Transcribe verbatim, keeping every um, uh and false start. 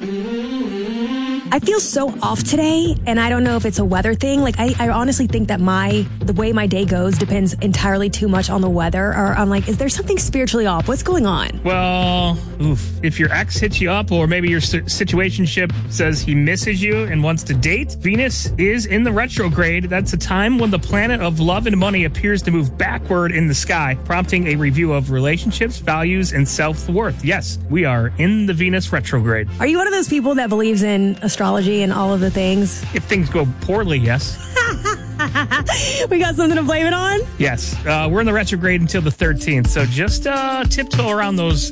I feel so off today, and I don't know if it's a weather thing. Like, I, I honestly think that my the way my day goes depends entirely too much on the weather. Or I'm like, is there something spiritually off? What's going on? Well, oof. If your ex hits you up, or maybe your situationship says he misses you and wants to date, Venus is in the retrograde. That's a time when the planet of love and money appears to move backward in the sky, prompting a review of relationships, values, and self-worth. Yes, we are in the Venus retrograde. Are you one of those people that believes in astrology and all of the things? If things go poorly, yes. We got something to blame it on? Yes. Uh, we're in the retrograde until the thirteenth, so just uh, tiptoe around those